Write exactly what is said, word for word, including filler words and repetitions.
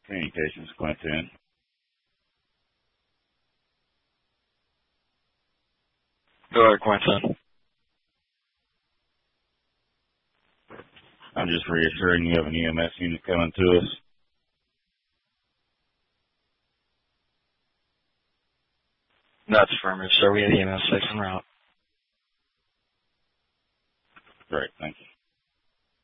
Communications, Quentin. Go ahead, Quentin. I'm just reassuring you have an E M S unit coming to us. That's affirmative, sir. We have E M S six en route. Great, thank you.